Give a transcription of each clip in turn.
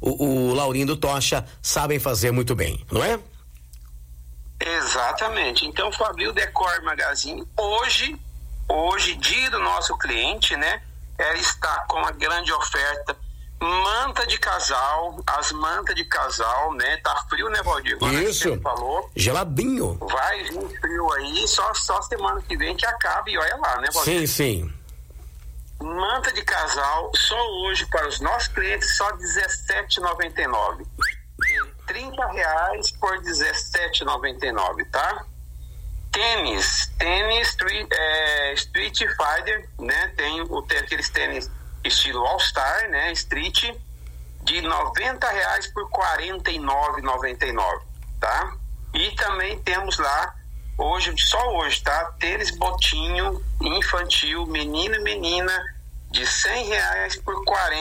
o Laurindo Tocha sabem fazer muito bem, não é? Exatamente. Então, Fabril Decor Magazine, hoje, dia do nosso cliente, né? Ela está com uma grande oferta. Manta de casal, as mantas de casal, né? Tá frio, né, Valdir? Isso. Falou. Geladinho. Vai vir frio aí, só semana que vem que acaba e olha lá, né, Valdir? Sim. Manta de casal, só hoje para os nossos clientes, só R$17,99. R$30 por R$17,99, tá? Tênis Street Fighter, né? Tem aqueles tênis estilo All Star, né? Street, de R$90 por R$49,99, tá? E também temos lá, só hoje, tá? Tênis botinho infantil, menino e menina, de R$100 por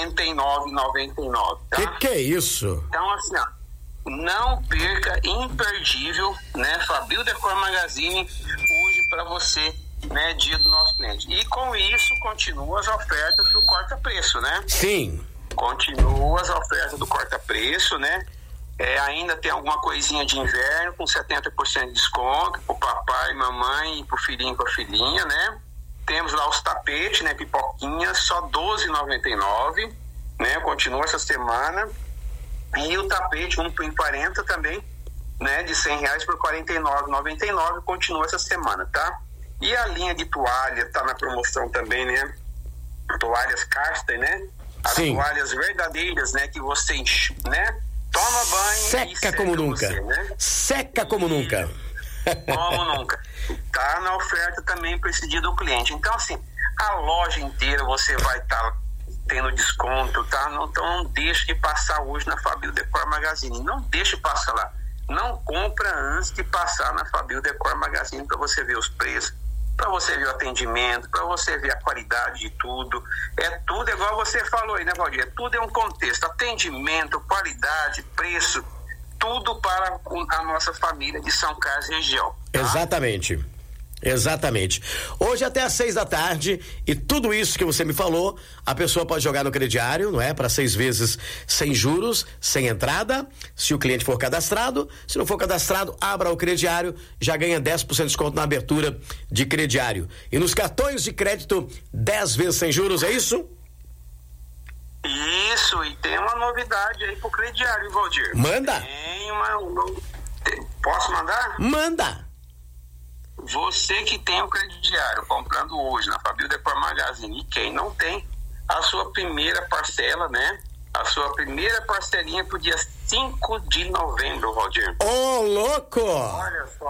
R$49,99, tá? Que é isso? Então, assim, ó, não perca, imperdível, né? Fabril Decor Magazine, hoje para você, né? Dia do nosso cliente. E com isso, continua as ofertas do corta-preço, né? Sim. Continua as ofertas do corta-preço, né? Ainda tem alguma coisinha de inverno com 70% de desconto pro papai, mamãe e pro filhinho e pra filhinha, né? Temos lá os tapetes, né? Pipoquinhas, só R$12,99, né? Continua essa semana. E o tapete 1,40 também, né? De R$100 por R$49,99, continua essa semana, tá? E a linha de toalha tá na promoção também, né? Toalhas Caster, né? As Sim. Toalhas verdadeiras, né? Que você, né? Toma banho e Seca como nunca. Você, né? Seca como nunca. Como nunca. Tá na oferta também para esse dia do cliente. Então, assim, a loja inteira você vai estar tendo desconto, tá? Então não deixe de passar hoje na Fabril Decor Magazine. Não deixe de passar lá. Não compra antes de passar na Fabril Decor Magazine para você ver os preços, para você ver o atendimento, para você ver a qualidade de tudo. Tudo igual você falou aí, né, Valdir? Tudo é um contexto. Atendimento, qualidade, preço, tudo para a nossa família de São Carlos região. Tá? Exatamente. Hoje até às 18h, e tudo isso que você me falou, a pessoa pode jogar no crediário, não é? Para 6 vezes sem juros, sem entrada, se o cliente for cadastrado. Se não for cadastrado, abra o crediário, já ganha 10% de desconto na abertura de crediário. E nos cartões de crédito, 10 vezes sem juros, é isso? Isso, e tem uma novidade aí pro crediário, Valdir. Manda! Posso mandar? Manda! Você que tem o crediário comprando hoje na Fabril Decor Magazine, e quem não tem, a sua primeira parcela, né? A sua primeira parcelinha pro dia 5 de novembro, Valdir. Ô, louco! Olha só.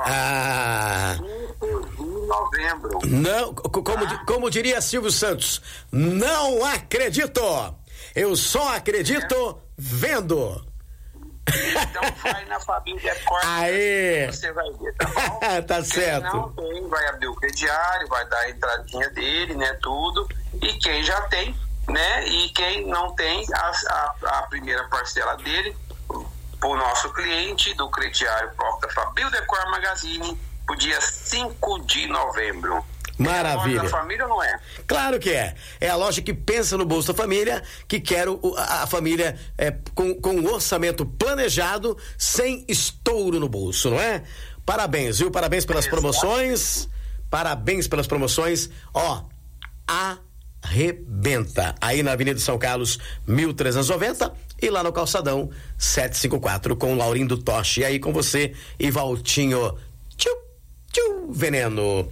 5 de novembro. Não, como diria Silvio Santos, não acredito! Eu só acredito vendo! Então vai na Fabril Decor, Aê! você vai ver, tá bom? Tá certo. Quem não tem, vai abrir o crediário, vai dar a entradinha dele, né, tudo. E quem já tem, né, e quem não tem, a primeira parcela dele, pro nosso cliente do crediário próprio da Fabril Decor Magazine, pro dia 5 de novembro. Maravilha. É a loja da família ou não é? Claro que é. É a loja que pensa no bolso da família, que quer a família com um orçamento planejado, sem estouro no bolso, não é? Parabéns, viu? Parabéns pelas promoções. Parabéns pelas promoções. Ó, arrebenta. Aí na Avenida São Carlos, 1390, e lá no Calçadão, 754, com o Laurindo Tocha. E aí com você, Ivaltinho. Tchu, veneno.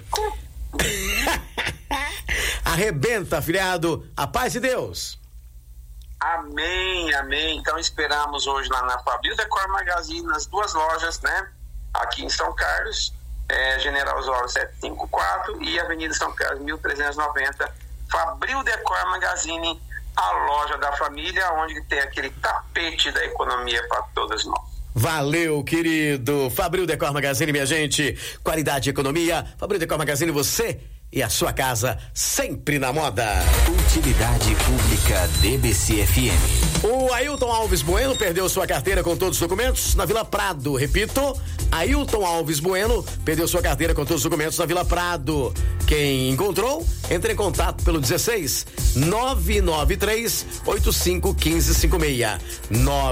Arrebenta, afiliado. A paz de Deus. Amém, amém. Então esperamos hoje lá na Fabril Decor Magazine, nas duas lojas, né? Aqui em São Carlos, General Osório 754 e Avenida São Carlos 1390. Fabril Decor Magazine, a loja da família, onde tem aquele tapete da economia para todas nós. Valeu, querido. Fabril Decor Magazine, minha gente. Qualidade e economia. Fabril Decor Magazine, você e a sua casa sempre na moda. Utilidade Pública DBC-FM. O Ailton Alves Bueno perdeu sua carteira com todos os documentos na Vila Prado. Repito, Ailton Alves Bueno perdeu sua carteira com todos os documentos na Vila Prado. Quem encontrou, entre em contato pelo 16 993 85 1556.